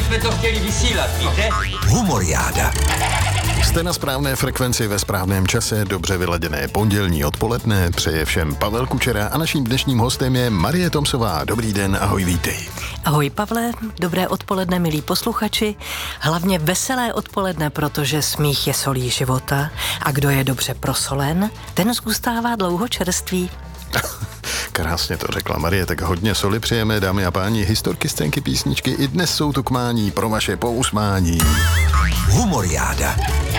jsme to chtěli vysílat, víte? Humoriáda. Jste na správné frekvenci ve správném čase, dobře vyladěné pondělní odpoledne, přeje všem Pavel Kučera a naším dnešním hostem je Marie Tomsová. Dobrý den, ahoj, vítej. Ahoj Pavle, dobré odpoledne, milí posluchači. Hlavně veselé odpoledne, protože smích je solí života a kdo je dobře prosolen, ten zůstává dlouho čerstvý. Krásně to řekla Marie, tak hodně soli přijeme, dámy a páni, historky, scénky, písničky, i dnes jsou tu k mání pro vaše pousmání. Humoriáda.